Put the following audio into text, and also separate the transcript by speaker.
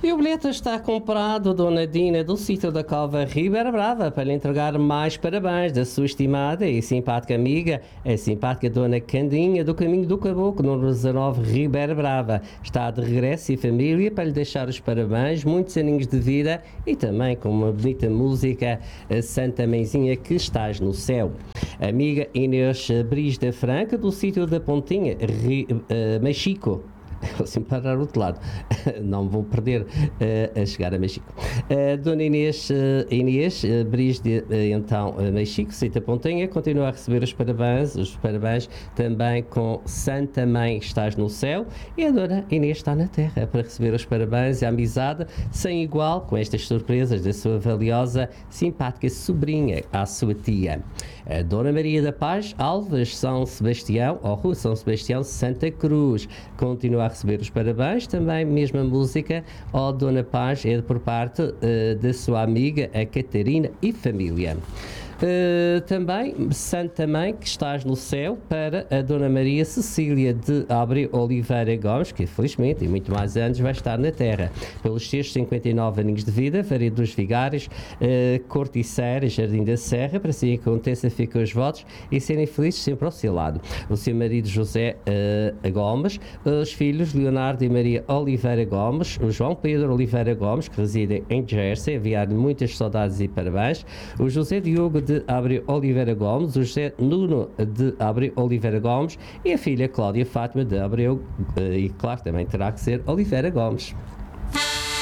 Speaker 1: E o bilhete está comprado, Dona Dina, do sítio da Cova Ribeira Brava, para lhe entregar mais parabéns da sua estimada e simpática amiga, a simpática Dona Candinha, do Caminho do Caboclo, número 19, Ribeira Brava. Está de regresso e família para lhe deixar os parabéns, muitos aninhos de vida e também com uma bonita música, a Santa Mãezinha que estás no céu. Amiga Inês Bris da Franca, do sítio da Pontinha, Mexico. Vou sempre parar do outro lado, não vou perder a chegar a Mexico. Dona Inês Bris de então Mexico, Cita Pontinha, continua a receber os parabéns também com Santa Mãe estás no céu, e a Dona Inês está na terra para receber os parabéns e a amizade sem igual com estas surpresas da sua valiosa, simpática sobrinha, à sua tia. A Dona Maria da Paz Alves São Sebastião, ou Rua São Sebastião, Santa Cruz, continua a receber os parabéns, também mesma música, ó Dona Paz, é por parte da sua amiga, a Catarina e família. Também Santa Mãe que estás no céu, para a Dona Maria Cecília de Abreu Oliveira Gomes, que felizmente e muito mais anos vai estar na terra, pelos seus 59 aninhos de vida, Faria dos Vigários, Corticeira, Jardim da Serra, para si que aconteça, fiquem os votos e serem felizes sempre ao seu lado. O seu marido José Gomes, os filhos Leonardo e Maria Oliveira Gomes, o João Pedro Oliveira Gomes, que residem em Jersey, enviar-lhe muitas saudades e parabéns, o José Diogo de Abreu Oliveira Gomes, o José Nuno de Abreu Oliveira Gomes e a filha Cláudia Fátima de Abreu, e claro, também terá que ser Oliveira Gomes.